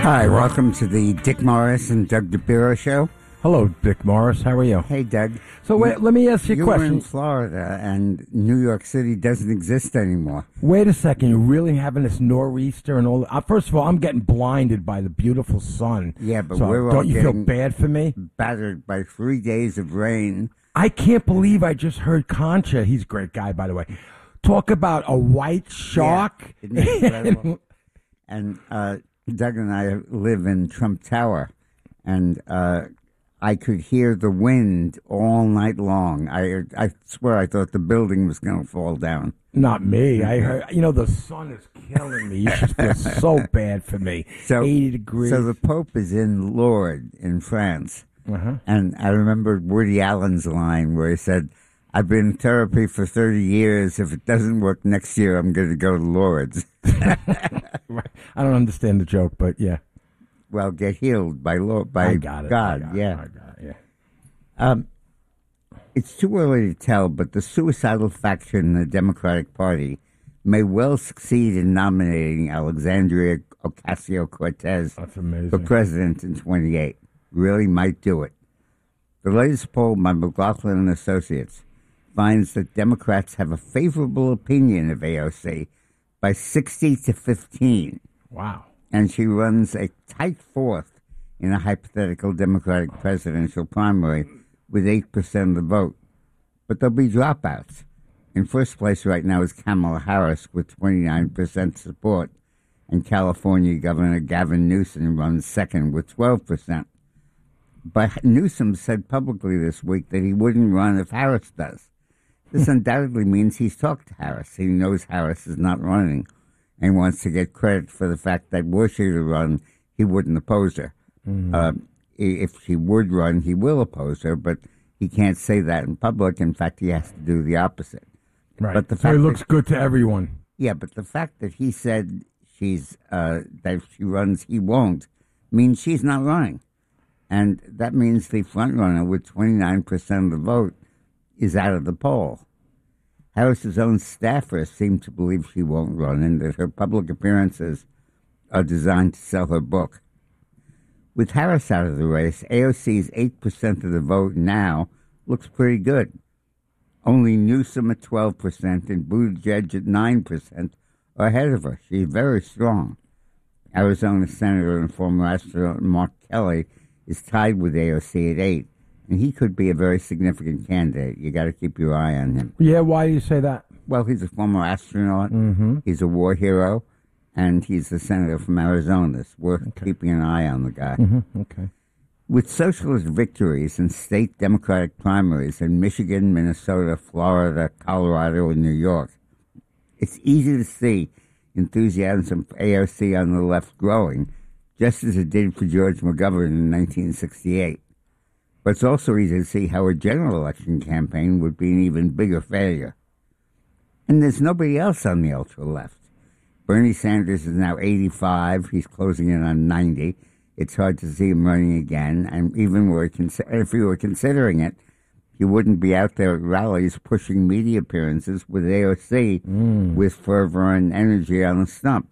Hi, welcome to the Dick Morris and Doug DePiro show. Hello, Dick Morris. How are you? Hey, Doug. So wait, let me ask you a question. You're in Florida, and New York City doesn't exist anymore. Wait a second. You're really having this nor'easter and all? First of all, I'm getting blinded by the beautiful sun. Yeah, but so we're all don't you feel getting bad for me? Battered by 3 days of rain. I can't believe I just heard Concha. He's a great guy, by the way. Talk about a white shark. Yeah, isn't that incredible? And Doug and I live in Trump Tower, and I could hear the wind all night long. I swear I thought the building was going to fall down. Not me. I heard. The sun is killing me. You should feel so bad for me. So 80 degrees. So the Pope is in Lourdes in France. And I remember Woody Allen's line where he said, I've been in therapy for 30 years. If it doesn't work next year, I'm going to go to Lourdes. I don't understand the joke, but yeah. Well, get healed by God. I got it. It's too early to tell, but the suicidal faction in the Democratic Party may well succeed in nominating Alexandria Ocasio-Cortez for president in 28. Really might do it. The latest poll by McLaughlin and Associates finds that Democrats have a favorable opinion of AOC by 60 to 15. Wow. And she runs a tight fourth in a hypothetical Democratic presidential primary with 8% of the vote. But there'll be dropouts. In first place right now is Kamala Harris with 29% support, and California Governor Gavin Newsom runs second with 12%. But Newsom said publicly this week that he wouldn't run if Harris does. This undoubtedly means he's talked to Harris. He knows Harris is not running and wants to get credit for the fact that were she to run, he wouldn't oppose her. If she would run, he will oppose her, but he can't say that in public. In fact, he has to do the opposite. Right. But the so fact he looks good to everyone. Yeah, but the fact that he said that if she runs, he won't, means she's not running. And that means the front runner with 29% of the vote is out of the poll. Harris's own staffers seem to believe she won't run and that her public appearances are designed to sell her book. With Harris out of the race, AOC's 8% of the vote now looks pretty good. Only Newsom at 12% and Buttigieg at 9% are ahead of her. She's very strong. Arizona Senator and former astronaut Mark Kelly is tied with AOC at 8, and he could be a very significant candidate. You got to keep your eye on him. Yeah, why do you say that? Well, he's a former astronaut. He's a war hero, and he's a senator from Arizona. It's worth keeping an eye on the guy. Okay. With socialist victories in state Democratic primaries in Michigan, Minnesota, Florida, Colorado, and New York, it's easy to see enthusiasm for AOC on the left growing, just as it did for George McGovern in 1968. But it's also easy to see how a general election campaign would be an even bigger failure. And there's nobody else on the ultra-left. Bernie Sanders is now 85. He's closing in on 90. It's hard to see him running again. And even if he were considering it, he wouldn't be out there at rallies pushing media appearances with AOC with fervor and energy on the stump.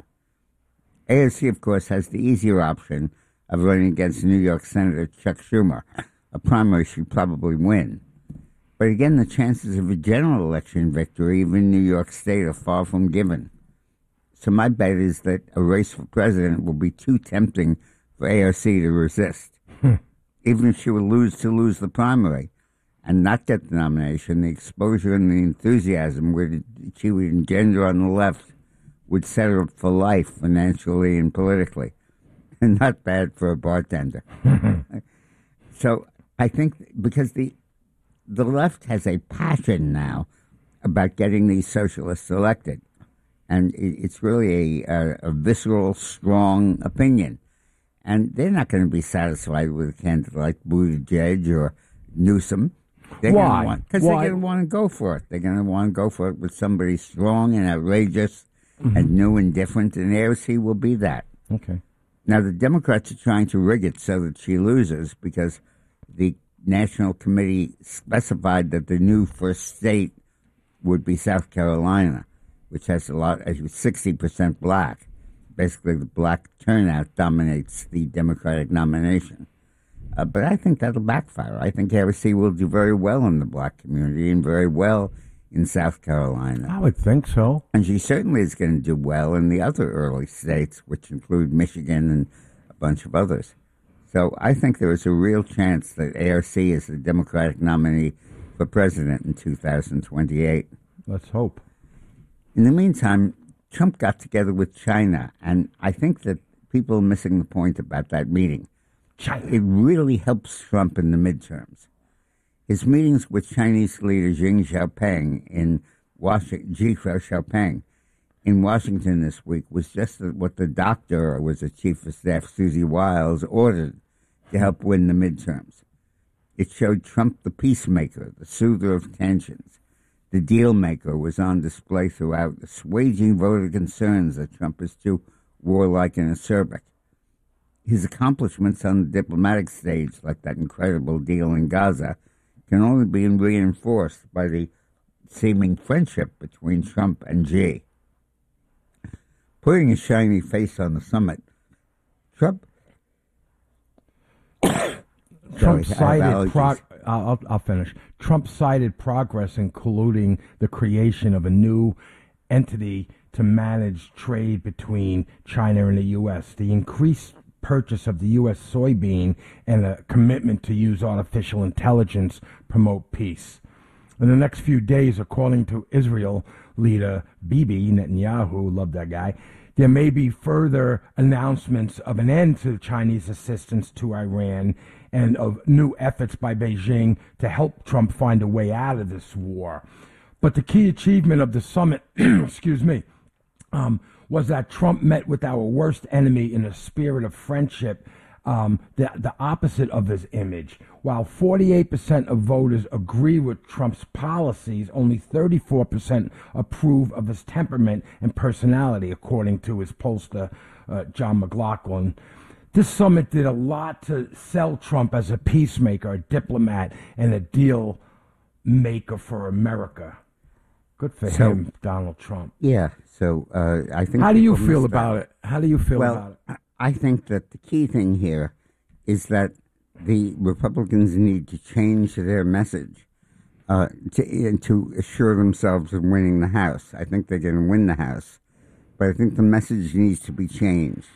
AOC, of course, has the easier option of running against New York Senator Chuck Schumer, a primary she'd probably win. But again, the chances of a general election victory, even in New York State, are far from given. So my bet is that a race for president will be too tempting for AOC to resist. Even if she were lose the primary and not get the nomination, the exposure and the enthusiasm she would engender on the left would set her up for life financially and politically. And not bad for a bartender. So I think because the left has a passion now about getting these socialists elected. And it's really a visceral, strong opinion. And they're not going to be satisfied with a candidate like Buttigieg or Newsom. Why? Because they're going to want to go for it. They're going to want to go for it with somebody strong and outrageous and new and different, and AOC will be that. Okay. Now, the Democrats are trying to rig it so that she loses because the National Committee specified that the new first state would be South Carolina, which has 60% black. basically the black turnout dominates the Democratic nomination. But I think that'll backfire. I think AOC will do very well in the black community and very well in South Carolina. I would think so. And she certainly is going to do well in the other early states, which include Michigan and a bunch of others. So I think there is a real chance that AOC is the Democratic nominee for president in 2028. Let's hope. In the meantime, Trump got together with China, and I think that people are missing the point about that meeting. China. It really helps Trump in the midterms. His meetings with Chinese leader Xi Jinping in Washington this week was just what the doctor, or was the chief of staff, Susie Wiles, ordered to help win the midterms. It showed Trump the peacemaker, the soother of tensions. The deal maker was on display throughout, assuaging voter concerns that Trump is too warlike and acerbic. His accomplishments on the diplomatic stage, like that incredible deal in Gaza, can only be reinforced by the seeming friendship between Trump and Xi. Putting a shiny face on the summit, Trump cited I'll finish. Trump cited progress, including the creation of a new entity to manage trade between China and the U.S., the increased purchase of the U.S. soybean, and a commitment to use artificial intelligence promote peace. In the next few days, according to Israel leader Bibi Netanyahu, love that guy, there may be further announcements of an end to Chinese assistance to Iran and of new efforts by Beijing to help Trump find a way out of this war. But the key achievement of the summit, was that Trump met with our worst enemy in a spirit of friendship, the opposite of his image. While 48% of voters agree with Trump's policies, only 34% approve of his temperament and personality, according to his pollster, John McLaughlin. This summit did a lot to sell Trump as a peacemaker, a diplomat, and a deal maker for America. Good for him, Donald Trump. Yeah, so I think... How do you feel about it? How do you feel about it? I think that the key thing here is that the Republicans need to change their message to assure themselves of winning the House. I think they're going to win the House, but I think the message needs to be changed.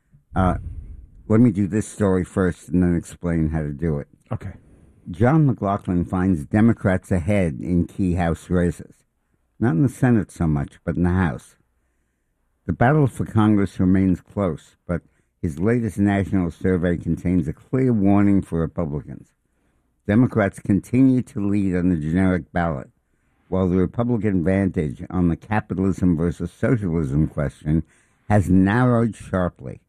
Let me do this story first and then explain how to do it. Okay. John McLaughlin finds Democrats ahead in key House races. Not in the Senate so much, but in the House. The battle for Congress remains close, but his latest national survey contains a clear warning for Republicans. Democrats continue to lead on the generic ballot, while the Republican advantage on the capitalism versus socialism question has narrowed sharply.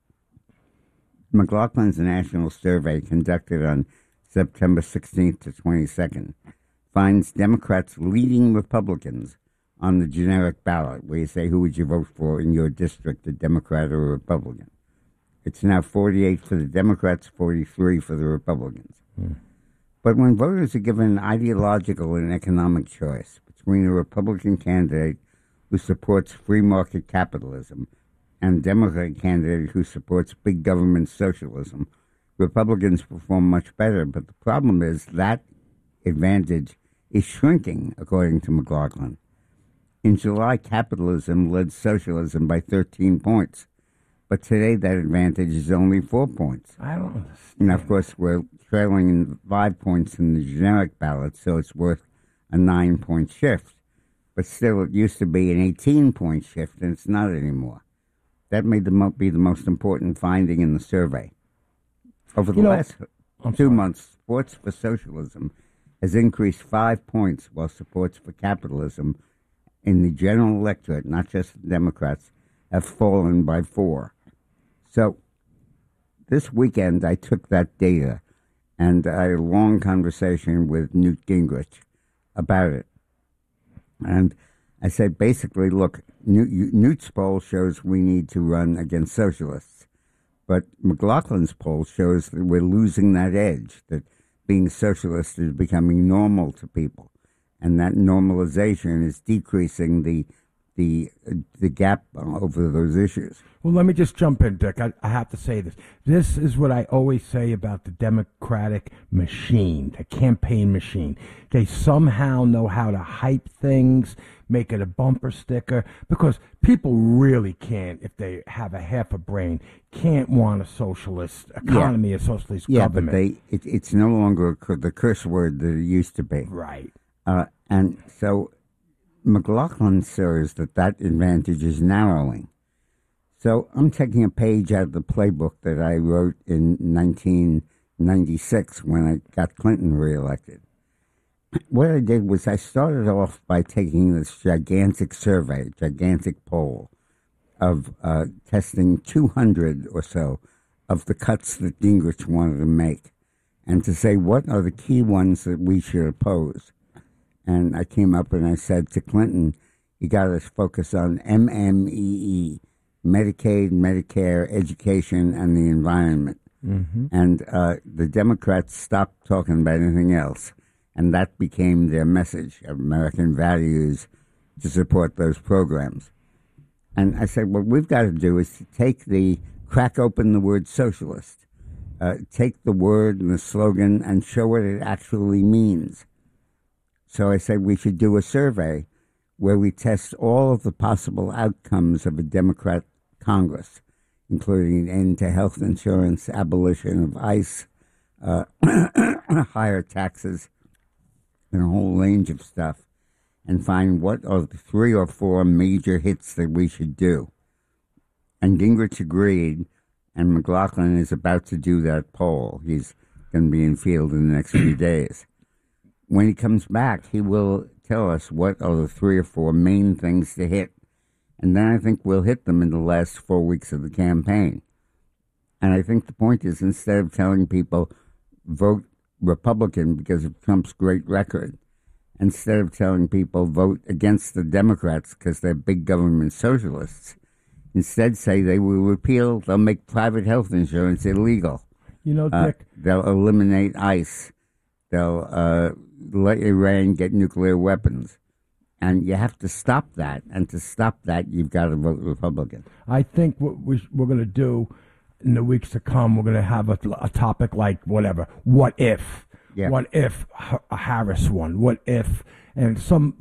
McLaughlin's national survey, conducted on September 16th to 22nd, finds Democrats leading Republicans on the generic ballot, where you say who would you vote for in your district, a Democrat or a Republican. It's now 48 for the Democrats, 43 for the Republicans. But when voters are given an ideological and economic choice between a Republican candidate who supports free market capitalism and a Democratic candidate who supports big government socialism, Republicans perform much better. But the problem is that advantage is shrinking, according to McLaughlin. In July, capitalism led socialism by 13 points. But today, that advantage is only 4 points. I don't understand. And, of course, we're trailing in 5 points in the generic ballot, so it's worth a 9-point shift. But still, it used to be an 18-point shift, and it's not anymore. That may be the most important finding in the survey. Over the last 2 months, support for socialism has increased 5 points, while support for capitalism in the general electorate, not just the Democrats, have fallen by 4. So this weekend I took that data and I had a long conversation with Newt Gingrich about it. And I said, basically, look, Newt's poll shows we need to run against socialists. But McLaughlin's poll shows that we're losing that edge, that being socialist is becoming normal to people. And that normalization is decreasing the the gap over those issues. Well, let me just jump in, Dick. I have to say this. This is what I always say about the Democratic machine, the campaign machine. They somehow know how to hype things, make it a bumper sticker, because people really can't, if they have a half a brain, can't want a socialist economy, a socialist government. But it's no longer the curse word that it used to be. Right. And so McLaughlin says that advantage is narrowing. So I'm taking a page out of the playbook that I wrote in 1996 when I got Clinton reelected. What I did was I started off by taking this gigantic poll of testing 200 or so of the cuts that Gingrich wanted to make, and to say what are the key ones that we should oppose. And I came up and I said to Clinton, you got to focus on MMEE, Medicaid, Medicare, education, and the environment. Mm-hmm. And the Democrats stopped talking about anything else. And that became their message of American values to support those programs. And I said, what we've got to do is to crack open the word socialist, take the word and the slogan and show what it actually means. So I said we should do a survey where we test all of the possible outcomes of a Democrat Congress, including an end to health insurance, abolition of ICE, higher taxes, and a whole range of stuff, and find what are the 3 or 4 major hits that we should do. And Gingrich agreed, and McLaughlin is about to do that poll. He's going to be in field in the next few days. When he comes back, he will tell us what are the 3 or 4 main things to hit. And then I think we'll hit them in the last 4 weeks of the campaign. And I think the point is, instead of telling people, vote Republican because of Trump's great record, instead of telling people, vote against the Democrats because they're big government socialists, instead say they will they'll make private health insurance illegal. You know, Dick. They'll eliminate ICE. They'll let Iran get nuclear weapons. And you have to stop that. And to stop that, you've got to vote Republican. I think what we're going to do in the weeks to come, we're going to have a topic like whatever. What if? Yeah. What if Harris won? What if? And some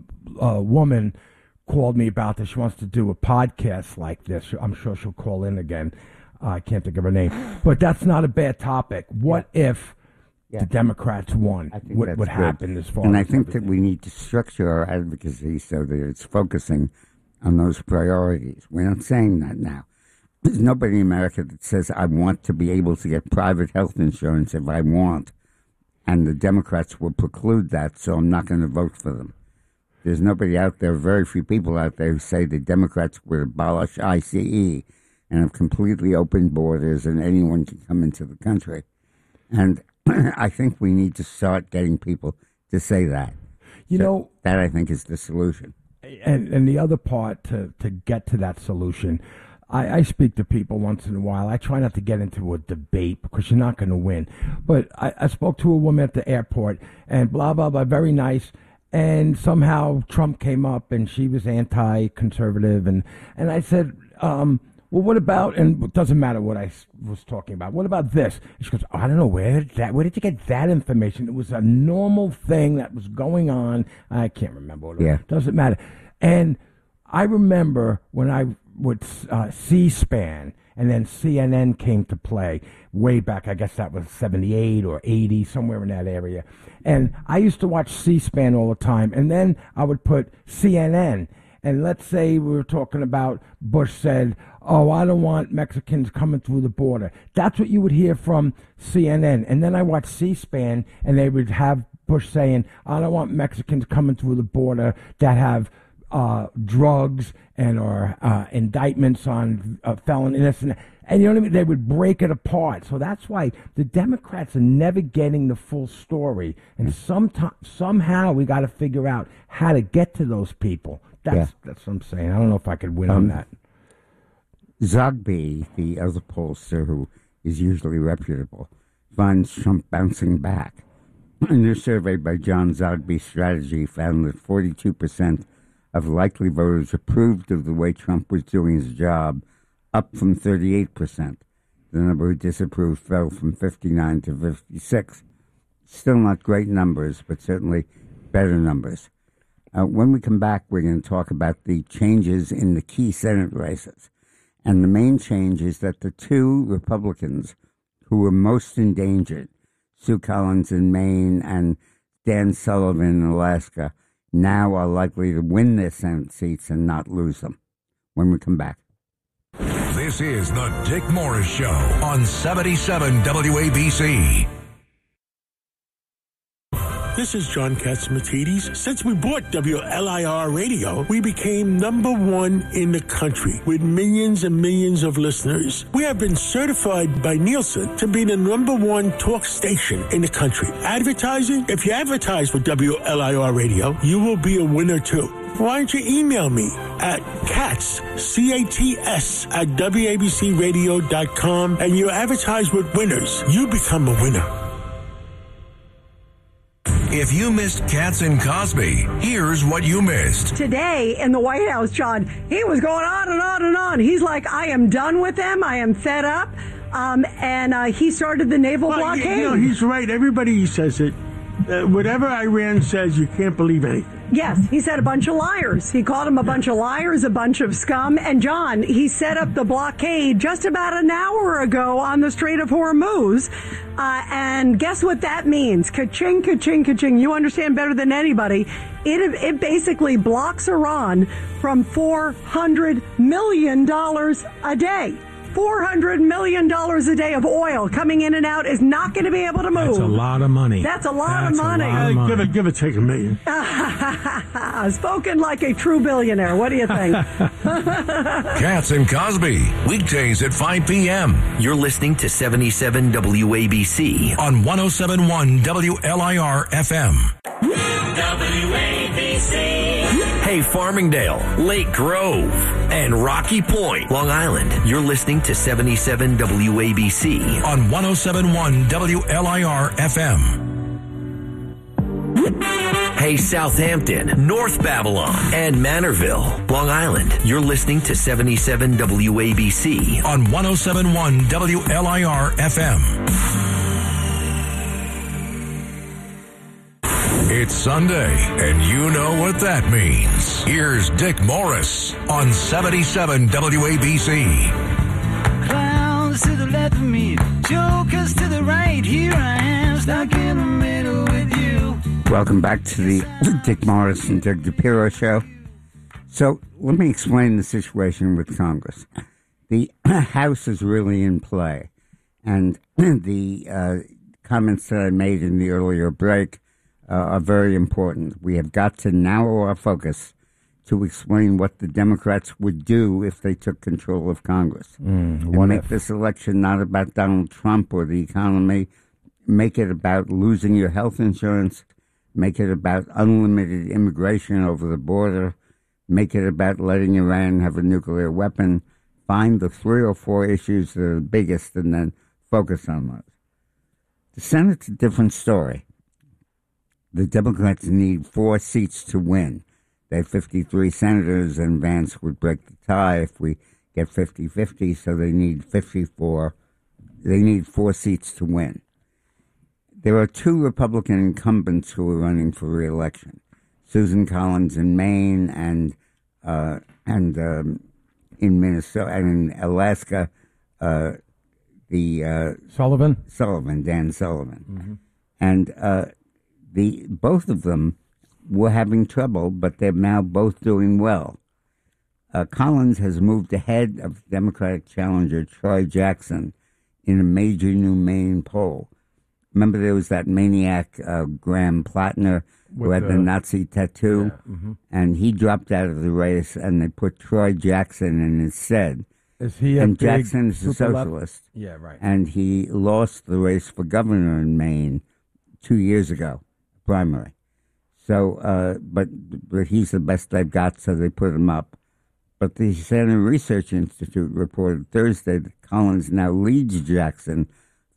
woman called me about this. She wants to do a podcast like this. I'm sure she'll call in again. I can't think of her name. But that's not a bad topic. What if the Democrats won? What would happen as far as I think that we need to structure our advocacy so that it's focusing on those priorities. We're not saying that now. There's nobody in America that says, I want to be able to get private health insurance if I want. And the Democrats will preclude that, so I'm not going to vote for them. There's nobody out there, very few people out there who say the Democrats would abolish ICE and have completely open borders and anyone can come into the country. And I think we need to start getting people to say that. That I think is the solution. And the other part to get to that solution, I speak to people once in a while. I try not to get into a debate because you're not going to win. But I spoke to a woman at the airport and blah, blah, blah, very nice. And somehow Trump came up and she was anti-conservative. And I said, well, what about, and it doesn't matter what I was talking about, what about this? And she goes, I don't know, where did you get that information? It was a normal thing that was going on. I can't remember what it was. Doesn't matter. And I remember when I would C-SPAN, and then CNN came to play way back. I guess that was 78 or 80, somewhere in that area. And I used to watch C-SPAN all the time, and then I would put CNN. And let's say we were talking about Bush said, oh, I don't want Mexicans coming through the border. That's what you would hear from CNN. And then I watched C-SPAN, and they would have Bush saying, I don't want Mexicans coming through the border that have drugs and or indictments on felon innocent. And you know what I mean? They would break it apart. So that's why the Democrats are never getting the full story. And somehow we got to figure out how to get to those people. That's what I'm saying. I don't know if I could win on that. Zogby, the other pollster who is usually reputable, finds Trump bouncing back. A new survey by John Zogby Strategy found that 42% of likely voters approved of the way Trump was doing his job, up from 38%. The number who disapproved fell from 59 to 56. Still not great numbers, but certainly better numbers. When we come back, we're going to talk about the changes in the key Senate races. And the main change is that the two Republicans who were most endangered, Sue Collins in Maine and Dan Sullivan in Alaska, now are likely to win their Senate seats and not lose them. When we come back. This is the Dick Morris Show on 77 WABC. This is John Catsimatidis. Since we bought WLIR Radio, we became #1 in the country with millions and millions of listeners. We have been certified by Nielsen to be the #1 talk station in the country. Advertising? If you advertise for WLIR Radio, you will be a winner too. Why don't you email me at Cats, C-A-T-S, at WABCRadio.com, and you advertise with winners. You become a winner. If you missed Katz and Cosby, here's what you missed. Today in the White House, John, he was going on and on and on. He's like, I am done with them. I am fed up. And he started the naval blockade. You know, he's right. Everybody says it. Whatever Iran says, you can't believe anything. Yes, he said a bunch of liars. He called them a bunch of liars, a bunch of scum. And, John, he set up the blockade just about an hour ago on the Strait of Hormuz. And guess what that means? Ka-ching, ka-ching, ka-ching. You understand better than anybody. It basically blocks Iran from $400 million a day. $400 million a day of oil coming in and out is not going to be able to move. That's a lot of money. That's a lot of money. Give it, take $1 million. Spoken like a true billionaire. What do you think? Katz and Cosby, weekdays at 5 p.m. You're listening to 77 WABC on 107.1 WLIR FM. WABC. Hey, Farmingdale, Lake Grove, and Rocky Point, Long Island. You're listening to 77 WABC on 107.1 WLIR FM. Hey, Southampton, North Babylon, and Manorville, Long Island. You're listening to 77 WABC on 107.1 WLIR FM. It's Sunday, and you know what that means. Here's Dick Morris on 77 WABC. Clowns to the left of me, jokers to the right. Here I am, stuck in the middle with you. Welcome back to the Dick Morris and Doug DePiro Show. So let me explain the situation with Congress. The House is really in play, and the comments that I made in the earlier break are very important. We have got to narrow our focus to explain what the Democrats would do if they took control of Congress. And make this election not about Donald Trump or the economy. Make it about losing your health insurance. Make it about unlimited immigration over the border. Make it about letting Iran have a nuclear weapon. Find the 3 or 4 issues that are the biggest and then focus on those. The Senate's a different story. The Democrats need 4 seats to win. They have 53 senators, and Vance would break the tie if we get 50-50, so they need 54. They need 4 seats to win. There are 2 Republican incumbents who are running for re-election: Susan Collins in Maine and in Minnesota and in Alaska, Dan Sullivan. Mm-hmm. And both of them were having trouble, but they're now both doing well. Collins has moved ahead of Democratic challenger Troy Jackson in a major new Maine poll. Remember there was that maniac, Graham Plattner, who had the Nazi tattoo? Yeah, mm-hmm. And he dropped out of the race, and they put Troy Jackson in instead. Is he and Jackson is a socialist. Yeah, right. And he lost the race for governor in Maine 2 years ago, primary. So, but he's the best they've got, so they put him up. But the Center Research Institute reported Thursday that Collins now leads Jackson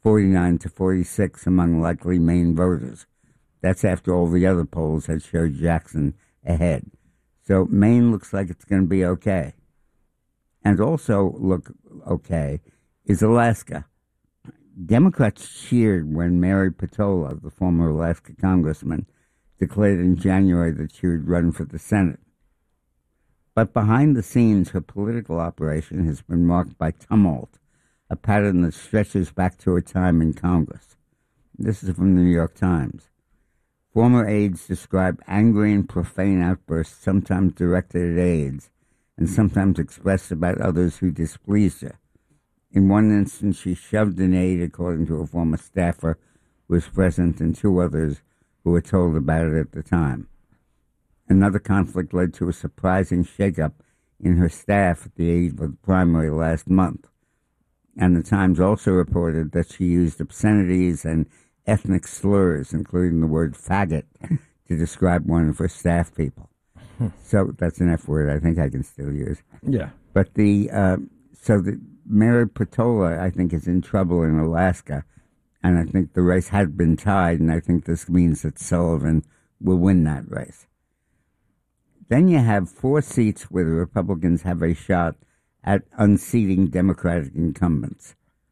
49-46 among likely Maine voters. That's after all the other polls had showed Jackson ahead. So Maine looks like it's going to be okay. And also look okay is Alaska. Democrats cheered when Mary Peltola, the former Alaska congressman, declared in January that she would run for the Senate. But behind the scenes, her political operation has been marked by tumult, a pattern that stretches back to her time in Congress. This is from the New York Times. Former aides describe angry and profane outbursts, sometimes directed at aides, and sometimes expressed about others who displeased her. In one instance, she shoved an aide, according to a former staffer who was present, and two others who were told about it at the time. Another conflict led to a surprising shakeup in her staff at the eve of the primary last month. And the Times also reported that she used obscenities and ethnic slurs, including the word faggot, to describe one of her staff people. So that's an F word I think I can still use. Yeah. But so Mary Peltola, I think, is in trouble in Alaska, and I think the race had been tied, and I think this means that Sullivan will win that race. Then you have 4 seats where the Republicans have a shot at unseating Democratic incumbents.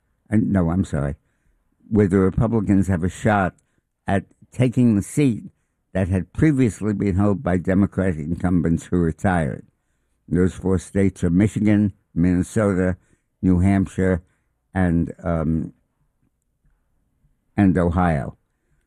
Where the Republicans have a shot at taking the seat that had previously been held by Democratic incumbents who retired. Those 4 states are Michigan, Minnesota, New Hampshire, and Ohio.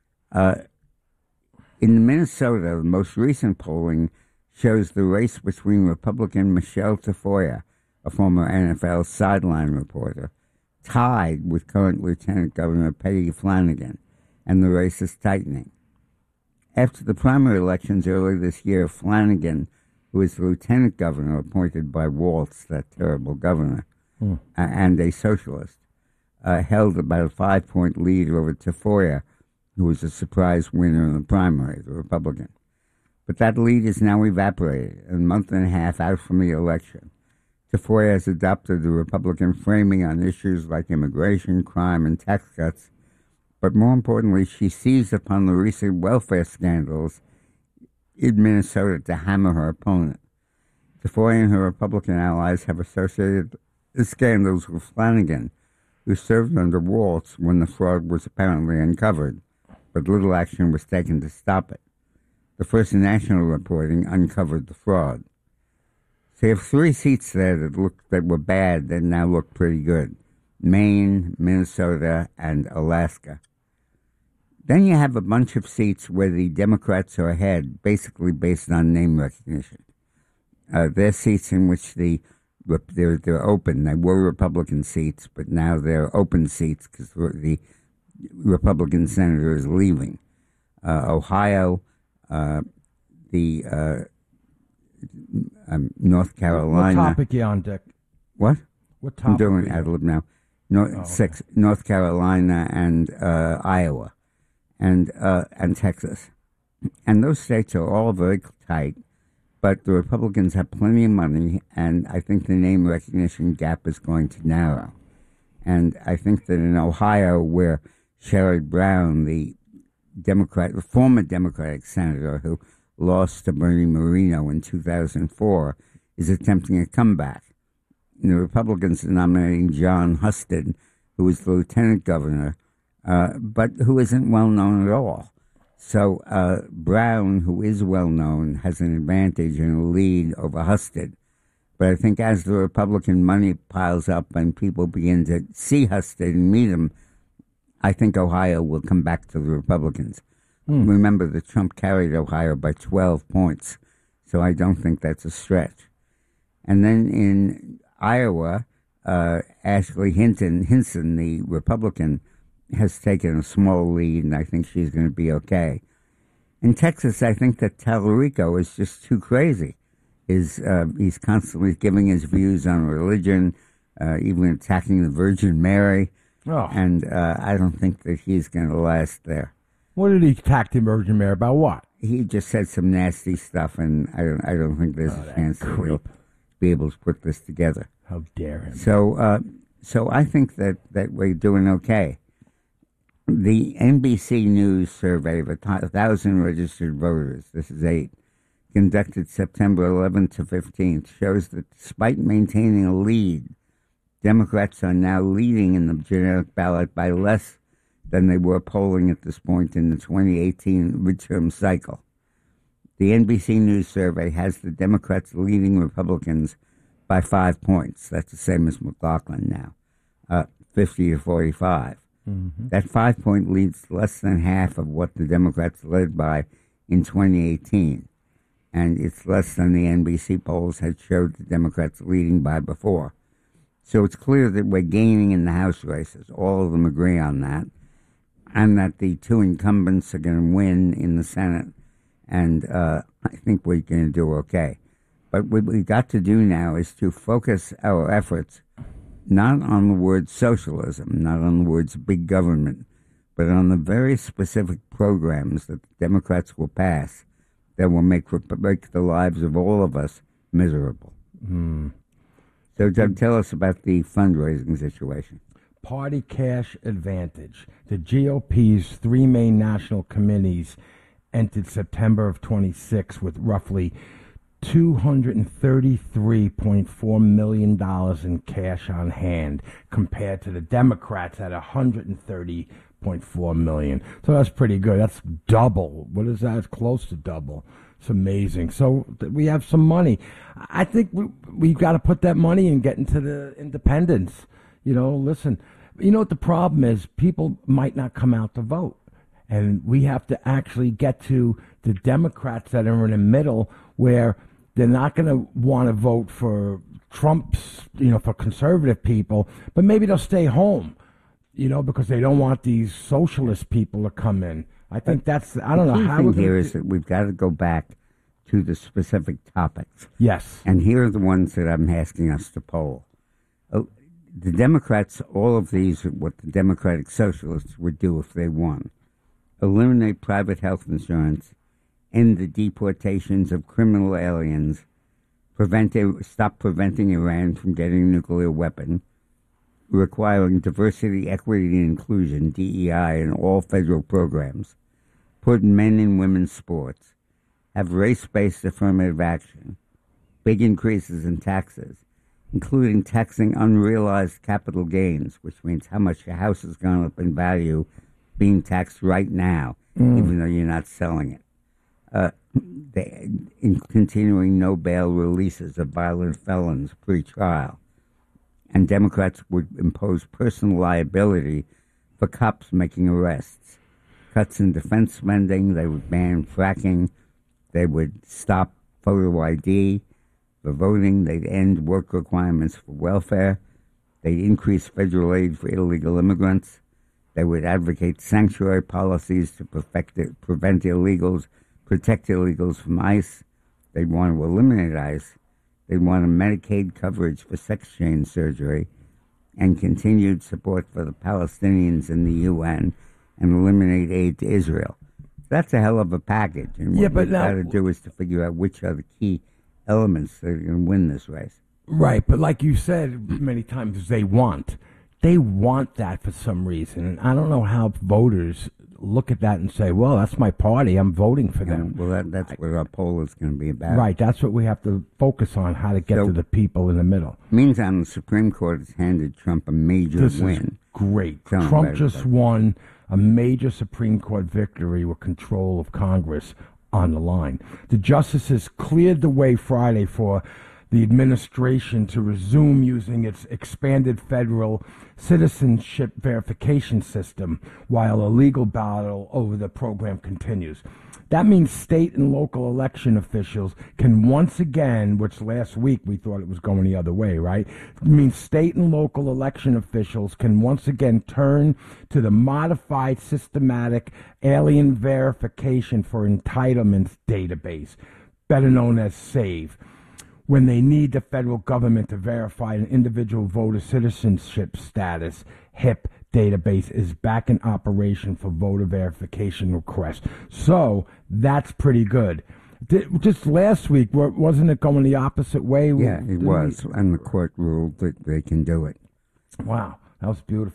In Minnesota, the most recent polling shows the race between Republican Michelle Tafoya, a former NFL sideline reporter, tied with current Lieutenant Governor Peggy Flanagan, and the race is tightening. After the primary elections early this year, Flanagan, who is the lieutenant governor appointed by Waltz, that terrible governor, and a socialist, held about a 5-point lead over Tafoya, who was a surprise winner in the primary, the Republican. But that lead is now evaporated, a month and a half out from the election. Tafoya has adopted the Republican framing on issues like immigration, crime, and tax cuts, but more importantly, she seized upon the recent welfare scandals in Minnesota to hammer her opponent. Tafoya and her Republican allies have associated the scandals with Flanagan, who served under Waltz when the fraud was apparently uncovered, but little action was taken to stop it. The first national reporting uncovered the fraud. So you have 3 seats there that were bad that now look pretty good. Maine, Minnesota, and Alaska. Then you have a bunch of seats where the Democrats are ahead, basically based on name recognition. They're seats in which they're open. They were Republican seats, but now they're open seats because the Republican senator is leaving. Ohio, North Carolina. What topic you on, Dick? What? What topic? I'm doing ad lib now. North Carolina and Iowa, and Texas, and those states are all very tight. But the Republicans have plenty of money, and I think the name recognition gap is going to narrow. And I think that in Ohio, where Sherrod Brown, the former Democratic senator who lost to Bernie Moreno in 2004, is attempting a comeback. And the Republicans are nominating John Husted, who is the lieutenant governor, but who isn't well known at all. So Brown, who is well known, has an advantage and a lead over Husted. But I think as the Republican money piles up and people begin to see Husted and meet him, I think Ohio will come back to the Republicans. Remember that Trump carried Ohio by 12 points, so I don't think that's a stretch. And then in Iowa, Ashley Hinson, the Republican, has taken a small lead, and I think she's going to be okay. In Texas, I think that Tallarico is just too crazy. He's constantly giving his views on religion, even attacking the Virgin Mary, and I don't think that he's going to last there. What did he attack the Virgin Mary about? What? He just said some nasty stuff, and I don't think there's a chance that he'll be able to put this together. How dare him? So I think that we're doing okay. The NBC News survey of 1,000 registered voters, this is 8, conducted September 11th to 15th, shows that despite maintaining a lead, Democrats are now leading in the generic ballot by less than they were polling at this point in the 2018 midterm cycle. The NBC News survey has the Democrats leading Republicans by 5 points. That's the same as McLaughlin now, 50 to 45. Mm-hmm. That 5-point lead's less than half of what the Democrats led by in 2018. And it's less than the NBC polls had showed the Democrats leading by before. So it's clear that we're gaining in the House races. All of them agree on that. And that the two incumbents are going to win in the Senate. And I think we're going to do okay. But what we've got to do now is to focus our efforts not on the word socialism, not on the words big government, but on the very specific programs that the Democrats will pass that will make the lives of all of us miserable. Mm. So, Doug, tell us about the fundraising situation. Party cash advantage. The GOP's three main national committees entered September of 26 with roughly $233.4 million in cash on hand compared to the Democrats at $130.4 million. So that's pretty good. That's double. What is that? It's close to double. It's amazing. So we have some money. I think we've got to put that money and get into the independents. You know, listen, you know what the problem is? People might not come out to vote. And we have to actually get to the Democrats that are in the middle where they're not going to want to vote for Trump's, for conservative people, but maybe they'll stay home, because they don't want these socialist people to come in. I think that's, I don't know how. The key thing here is that we've got to go back to the specific topics. Yes. And here are the ones that I'm asking us to poll. The Democrats, all of these are what the Democratic Socialists would do if they won. Eliminate private health insurance, end the deportations of criminal aliens, stop preventing Iran from getting a nuclear weapon, requiring diversity, equity, and inclusion, DEI, in all federal programs, put men in women's sports, have race-based affirmative action, big increases in taxes, including taxing unrealized capital gains, which means how much your house has gone up in value being taxed right now, even though you're not selling it. Continuing no bail releases of violent felons pre-trial. And Democrats would impose personal liability for cops making arrests. Cuts in defense spending, they would ban fracking, they would stop photo ID for voting, they'd end work requirements for welfare, they'd increase federal aid for illegal immigrants, they would advocate sanctuary policies to protect illegals from ICE. They'd want to eliminate ICE. They'd want a Medicaid coverage for sex change surgery and continued support for the Palestinians in the UN and eliminate aid to Israel. That's a hell of a package. And what we've got to do is to figure out which are the key elements that are going to win this race. Right, but like you said many times, they want that for some reason. And I don't know how voters look at that and say, well, that's my party, I'm voting for them. Well, that's what our poll is going to be about. Right, that's what we have to focus on, how to get to the people in the middle. Meantime, the Supreme Court has handed Trump a major win. This is great. Trump just won a major Supreme Court victory with control of Congress on the line. The justices cleared the way Friday for the administration to resume using its expanded federal citizenship verification system while a legal battle over the program continues. That means state and local election officials can once again, which last week we thought it was going the other way, right? It means state and local election officials can once again turn to the modified systematic alien verification for entitlements database, better known as SAVE, when they need the federal government to verify an individual voter citizenship status. HIP database is back in operation for voter verification requests. So that's pretty good. Just last week, wasn't it going the opposite way? Yeah, it was, and the court ruled that they can do it. Wow, that was beautiful.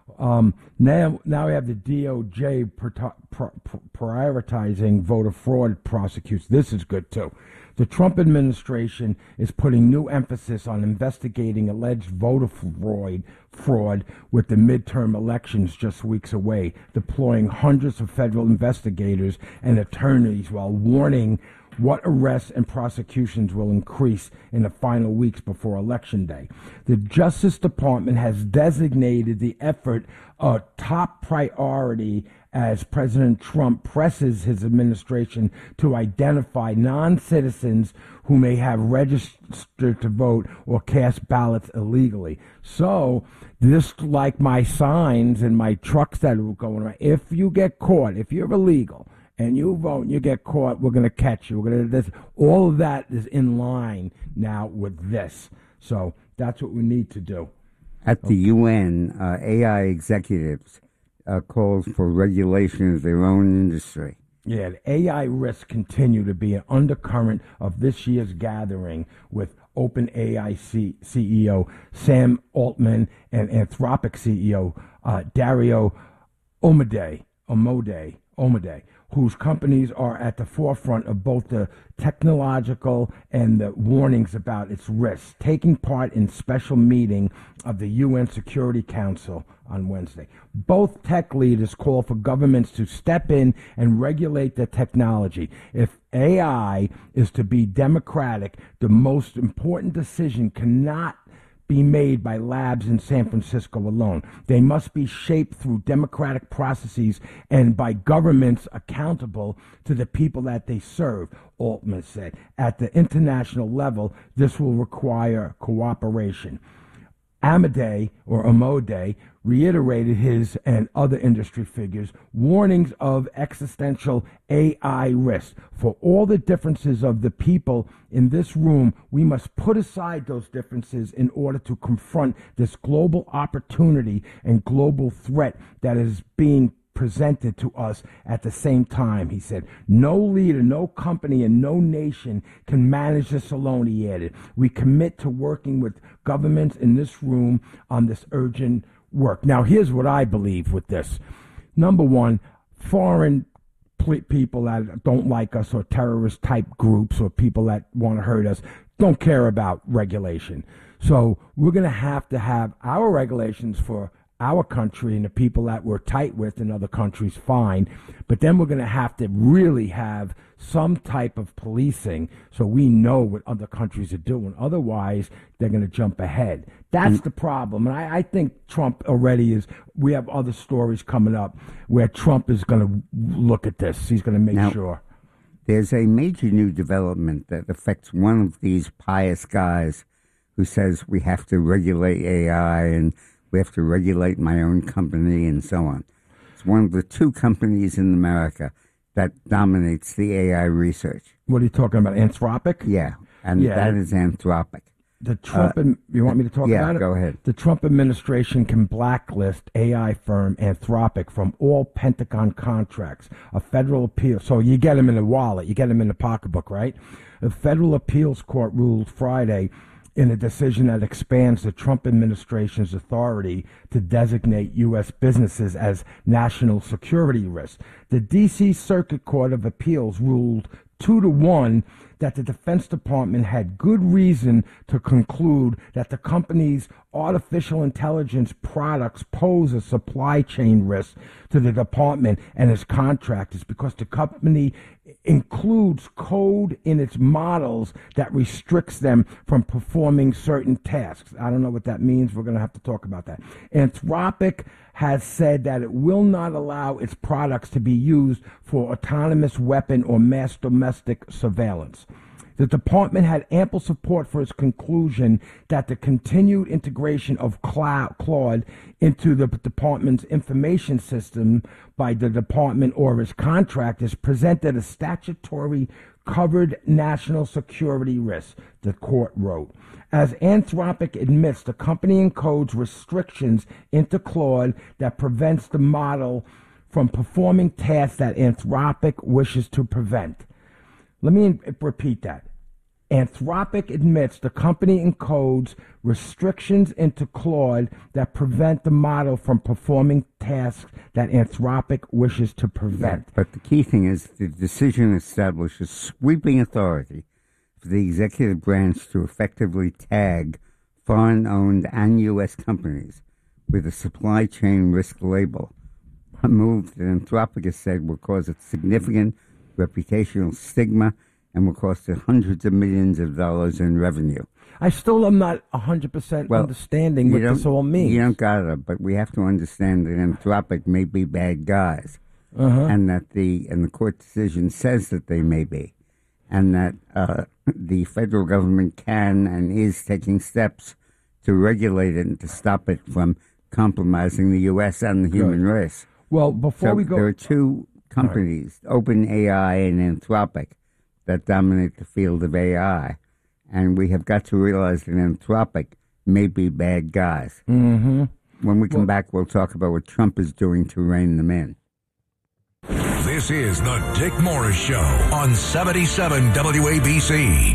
Now we have the DOJ prioritizing voter fraud prosecutes. This is good too. The Trump administration is putting new emphasis on investigating alleged voter fraud with the midterm elections just weeks away, deploying hundreds of federal investigators and attorneys while warning what arrests and prosecutions will increase in the final weeks before Election Day. The Justice Department has designated the effort a top priority as President Trump presses his administration to identify non-citizens who may have registered to vote or cast ballots illegally. So, this, like my signs and my trucks that are going around, if you get caught, if you're illegal, and you vote and you get caught, we're going to catch you. We're going to this. All of that is in line now with this. So that's what we need to do. At the UN, AI executives calls for regulation of their own industry. Yeah, the AI risks continue to be an undercurrent of this year's gathering with OpenAI CEO Sam Altman and Anthropic CEO Dario Amodei, whose companies are at the forefront of both the technological and the warnings about its risks, taking part in special meeting of the UN Security Council on Wednesday. Both tech leaders call for governments to step in and regulate the technology. If AI is to be democratic, the most important decision cannot be made by labs in San Francisco alone. They must be shaped through democratic processes and by governments accountable to the people that they serve, Altman said. At the international level, this will require cooperation. Amodei reiterated his and other industry figures' warnings of existential AI risks. For all the differences of the people in this room, we must put aside those differences in order to confront this global opportunity and global threat that is being presented to us at the same time, he said. No leader, no company, and no nation can manage this alone, he added. We commit to working with governments in this room on this urgent work. Now, here's what I believe with this. Number one, foreign people that don't like us or terrorist type groups or people that want to hurt us don't care about regulation. So we're going to have our regulations for our country and the people that we're tight with in other countries, fine. But then we're going to have to really have some type of policing so we know what other countries are doing. Otherwise, they're going to jump ahead. That's the problem. And I think Trump already is. We have other stories coming up where Trump is going to look at this. He's going to make sure. There's a major new development that affects one of these pious guys who says we have to regulate AI and we have to regulate my own company and so on. It's one of the two companies in America that dominates the AI research. What are you talking about, Anthropic? Yeah, and that is Anthropic. The Trump, you want me to talk about it? Yeah, go ahead. The Trump administration can blacklist AI firm Anthropic from all Pentagon contracts. A federal appeal, so you get them in the wallet, you get them in the pocketbook, right? A federal appeals court ruled Friday in a decision that expands the Trump administration's authority to designate U.S. businesses as national security risks. The D.C. Circuit Court of Appeals ruled 2-1 that the Defense Department had good reason to conclude that the company's artificial intelligence products pose a supply chain risk to the department and its contractors because the company includes code in its models that restricts them from performing certain tasks. I don't know what that means. We're going to have to talk about that. Anthropic has said that it will not allow its products to be used for autonomous weapon or mass domestic surveillance. The department had ample support for its conclusion that the continued integration of Claude into the department's information system by the department or its contractors presented a statutory covered national security risk, the court wrote. As Anthropic admits, the company encodes restrictions into Claude that prevents the model from performing tasks that Anthropic wishes to prevent. Let me repeat that. Anthropic admits the company encodes restrictions into Claude that prevent the model from performing tasks that Anthropic wishes to prevent. Yeah, but the key thing is the decision establishes sweeping authority for the executive branch to effectively tag foreign-owned and U.S. companies with a supply chain risk label, a move that Anthropic has said will cause a significant reputational stigma and will cost it hundreds of millions of dollars in revenue. I still am not 100% understanding what this all means. You don't got it, but we have to understand that Anthropic may be bad guys, and that the court decision says that they may be, and that the federal government can and is taking steps to regulate it and to stop it from compromising the U.S. and the human race. Well, before we go, there are two companies, OpenAI and Anthropic, that dominate the field of AI. And we have got to realize that Anthropic may be bad guys. Mm-hmm. When we come back, we'll talk about what Trump is doing to rein them in. This is the Dick Morris Show on 77 WABC.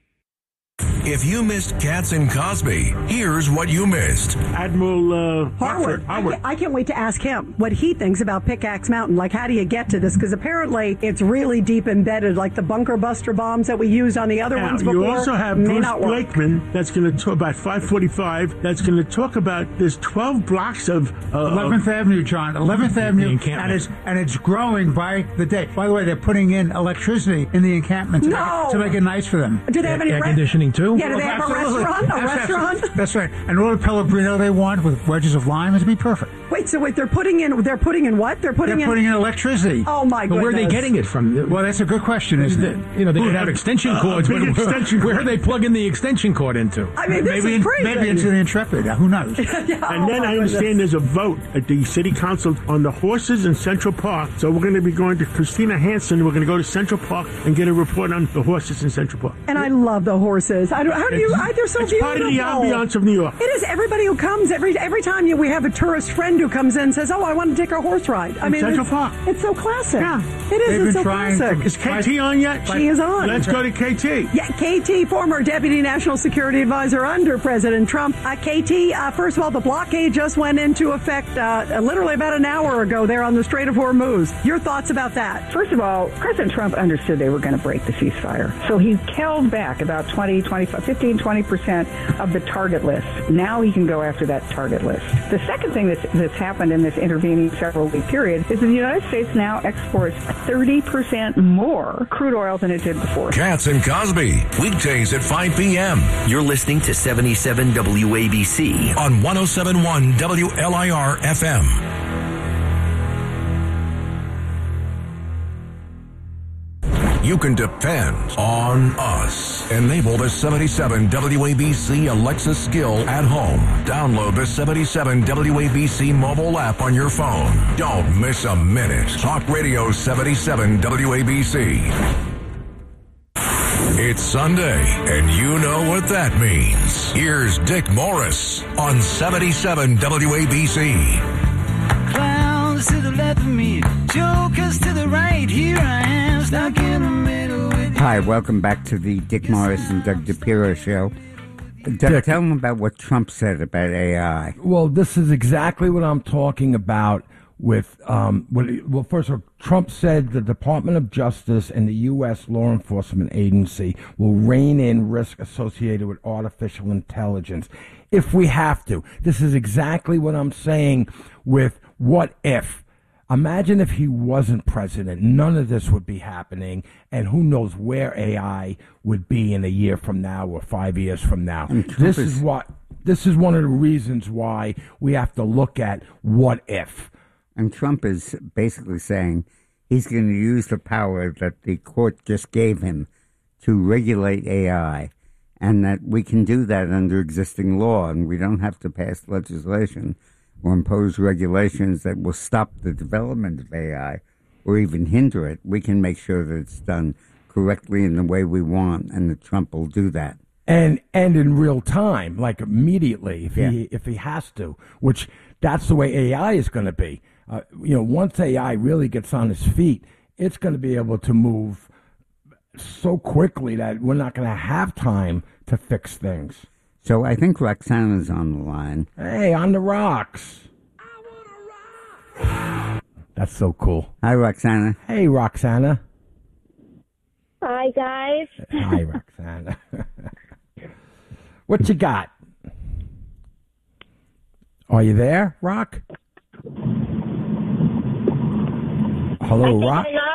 If you missed Katz and Cosby, here's what you missed. Admiral Harwood. I can't wait to ask him what he thinks about Pickaxe Mountain. Like, how do you get to this? Because apparently it's really deep embedded, like the bunker buster bombs that we used on the other ones before. You also have Bruce Blakeman that's going to talk about 545. That's going to talk about there's 12 blocks of 11th Avenue, John. 11th Avenue, and it's growing by the day. By the way, they're putting in electricity in the encampment to make it nice for them. Do they have any air conditioning too? Yeah, do they have a restaurant? That's right. And all the Pellegrino they want with wedges of lime is to be perfect. Wait, they're putting in what? They're putting in electricity. Oh my goodness. But where are they getting it from? Well, that's a good question, isn't it? You know, they could have extension cords. Where are they plugging the extension cord into? I mean, this is crazy. Maybe into the Intrepid. Who knows? And then I understand there's a vote at the city council on the horses in Central Park. So we're going to be going to Christina Hansen. We're going to go to Central Park and get a report on the horses in Central Park. And I love the horses. They're so it's beautiful. Part of the ambiance of New York. It is. Everybody who comes, every time we have a tourist friend who comes in and says, "Oh, I want to take a horse ride." I mean, Central Park. It's so classic. Yeah, it is. It's so classic. Is KT on yet? She is on. Let's go to KT. Yeah, KT, former Deputy National Security Advisor under President Trump. KT, first of all, the blockade just went into effect literally about an hour ago there on the Strait of Hormuz. Your thoughts about that? First of all, President Trump understood they were going to break the ceasefire. So he held back about 15-20% of the target list. Now he can go after that target list. The second thing that's happened in this intervening several-week period is that the United States now exports 30% more crude oil than it did before. Katz and Cosby, weekdays at 5 p.m. You're listening to 77 WABC on 107.1 WLIR FM. You can depend on us. Enable the 77 WABC Alexa skill at home. Download the 77 WABC mobile app on your phone. Don't miss a minute. Talk Radio 77 WABC. It's Sunday, and you know what that means. Here's Dick Morris on 77 WABC. Clowns to the left of me, jokers to the right. Here I am, stuck in the middle with you. Hi, welcome back to the Dick Morris and Doug DePiro show. Doug, tell them about what Trump said about AI. Well, this is exactly what I'm talking about with, first of all, Trump said the Department of Justice and the U.S. law enforcement agency will rein in risk associated with artificial intelligence if we have to. This is exactly what I'm saying with what if. Imagine if he wasn't president, none of this would be happening, and who knows where AI would be in a year from now or 5 years from now. This is one of the reasons why we have to look at what if. And Trump is basically saying he's going to use the power that the court just gave him to regulate AI, and that we can do that under existing law, and we don't have to pass legislation or impose regulations that will stop the development of AI or even hinder it. We can make sure that it's done correctly in the way we want, and that Trump will do that. And in real time, like immediately, if he has to, which that's the way AI is going to be. Once AI really gets on its feet, it's going to be able to move so quickly that we're not going to have time to fix things. So I think Roxana's on the line. Hey, on the rocks. That's so cool. Hi, Roxana. Hey, Roxana. Hi, guys. Hi, Roxana. What you got? Are you there, Rock? Hello, Rock? I'm